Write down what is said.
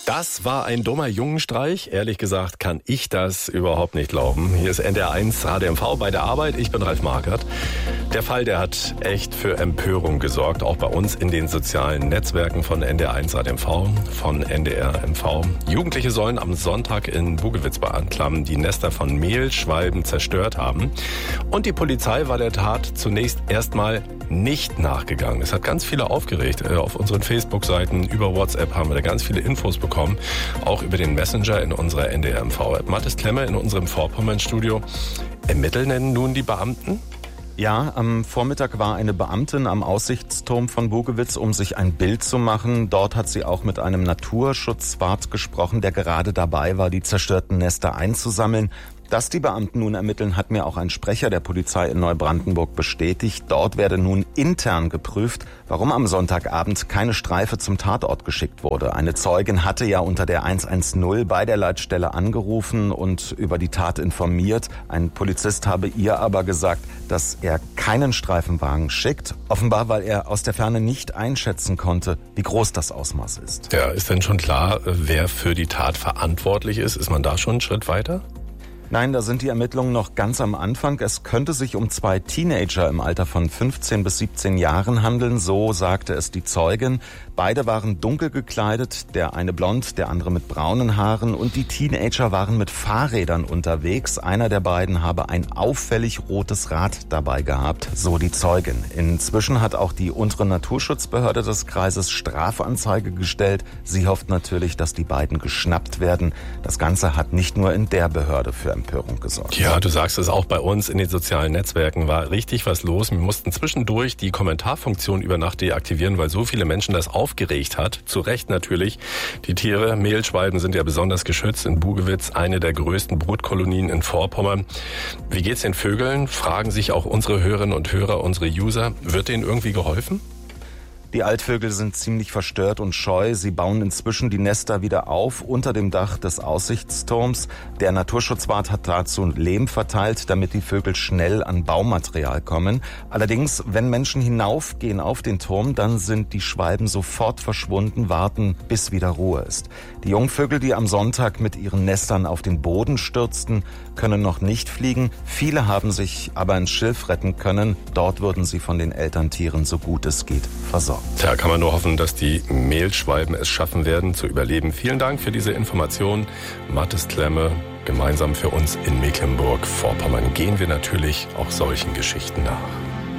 Das war ein dummer Jungenstreich. Ehrlich gesagt kann ich das überhaupt nicht glauben. Hier ist NDR1 HDMV bei der Arbeit. Ich bin Ralf Markert. Der Fall, der hat echt für Empörung gesorgt, auch bei uns in den sozialen Netzwerken von NDR1 HDMV, von NDR MV. Jugendliche sollen am Sonntag in Bugewitz bei Anklam die Nester von Mehlschwalben zerstört haben. Und die Polizei war der Tat zunächst erstmal nicht nachgegangen. Es hat ganz viele aufgeregt. Auf unseren Facebook-Seiten, über WhatsApp haben wir da ganz viele Infos bekommen. Auch über den Messenger in unserer NDR MV-App. Mathis Klemmer in unserem Vorpommern-Studio. Ermitteln denn nun die Beamten? Ja, am Vormittag war eine Beamtin am Aussichtsturm von Bugewitz, um sich ein Bild zu machen. Dort hat sie auch mit einem Naturschutzwart gesprochen, der gerade dabei war, die zerstörten Nester einzusammeln. Dass die Beamten nun ermitteln, hat mir auch ein Sprecher der Polizei in Neubrandenburg bestätigt. Dort werde nun intern geprüft, warum am Sonntagabend keine Streife zum Tatort geschickt wurde. Eine Zeugin hatte ja unter der 110 bei der Leitstelle angerufen und über die Tat informiert. Ein Polizist habe ihr aber gesagt, dass er keinen Streifenwagen schickt. Offenbar, weil er aus der Ferne nicht einschätzen konnte, wie groß das Ausmaß ist. Ja, ist denn schon klar, wer für die Tat verantwortlich ist? Ist man da schon einen Schritt weiter? Nein, da sind die Ermittlungen noch ganz am Anfang. Es könnte sich um 2 Teenager im Alter von 15 bis 17 Jahren handeln, so sagte es die Zeugin. Beide waren dunkel gekleidet, der eine blond, der andere mit braunen Haaren, und die Teenager waren mit Fahrrädern unterwegs. Einer der beiden habe ein auffällig rotes Rad dabei gehabt, so die Zeugin. Inzwischen hat auch die untere Naturschutzbehörde des Kreises Strafanzeige gestellt. Sie hofft natürlich, dass die beiden geschnappt werden. Das Ganze hat nicht nur in der Behörde für Empörung gesorgt. Ja, du sagst es, auch bei uns in den sozialen Netzwerken war richtig was los. Wir mussten zwischendurch die Kommentarfunktion über Nacht deaktivieren, weil so viele Menschen das aufgeregt hat. Zu Recht natürlich. Die Tiere, Mehlschwalben, sind ja besonders geschützt in Bugewitz, eine der größten Brutkolonien in Vorpommern. Wie geht's den Vögeln? Fragen sich auch unsere Hörerinnen und Hörer, unsere User. Wird denen irgendwie geholfen? Die Altvögel sind ziemlich verstört und scheu. Sie bauen inzwischen die Nester wieder auf unter dem Dach des Aussichtsturms. Der Naturschutzwart hat dazu Lehm verteilt, damit die Vögel schnell an Baumaterial kommen. Allerdings, wenn Menschen hinaufgehen auf den Turm, dann sind die Schwalben sofort verschwunden, warten, bis wieder Ruhe ist. Die Jungvögel, die am Sonntag mit ihren Nestern auf den Boden stürzten, können noch nicht fliegen. Viele haben sich aber ins Schilf retten können. Dort würden sie von den Elterntieren, so gut es geht, versorgt. Tja, kann man nur hoffen, dass die Mehlschwalben es schaffen werden, zu überleben. Vielen Dank für diese Information. Mathis Klemme, gemeinsam für uns in Mecklenburg-Vorpommern gehen wir natürlich auch solchen Geschichten nach.